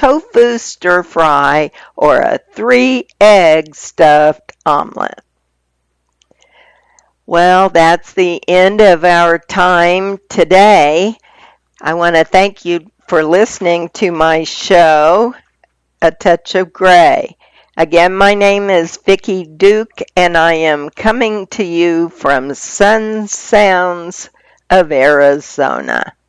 tofu stir fry, or a 3-egg stuffed omelet. Well, that's the end of our time today. I want to thank you for listening to my show, A Touch of Gray. Again, my name is Vicki Duke, and I am coming to you from Sun Sounds of Arizona.